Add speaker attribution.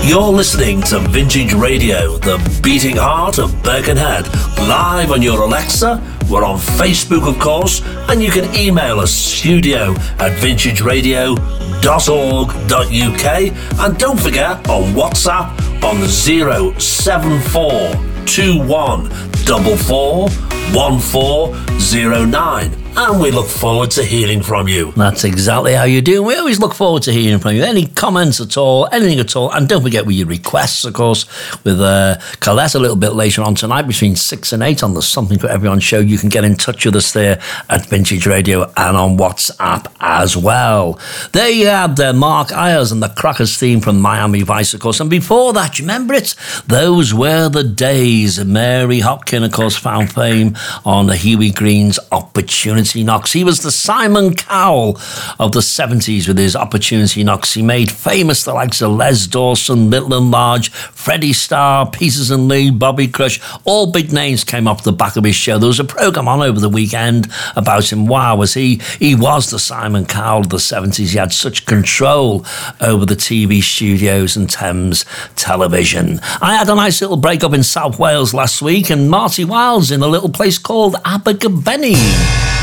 Speaker 1: You're listening to Vintage Radio, the beating heart of Birkenhead, live on your Alexa. We're on Facebook, of course, and you can email us studio@vintageradio.org.uk, and don't forget on WhatsApp on 07421441409. And we look forward to hearing from you. That's exactly how you do. We always look forward to hearing from you. Any comments at all, anything at all. And don't forget with your requests, of course, with Colette a little bit later on tonight between 6 and 8 on the Something for Everyone show. You can get in touch with us there at Vintage Radio and on WhatsApp as well. There you had Mark Ayers and the Crackers theme from Miami Vice, of course. And before that, you remember it? Those were the days. Mary Hopkin, of course, found fame on the Huey Green's Opportunity Knocks. He was the Simon Cowell of the 70s with his Opportunity Knocks. He made famous the likes of Les Dawson, Little and Large, Freddie Starr, Pieces and Lee, Bobby Crush. All big names came off the back of his show. There was a programme on over the weekend about him. Wow, was he was the Simon Cowell of the 70s. He had such control over the TV studios and Thames Television. I had a nice little break-up in South Wales last week, and Marty Wilde's in a little place called Abergavenny.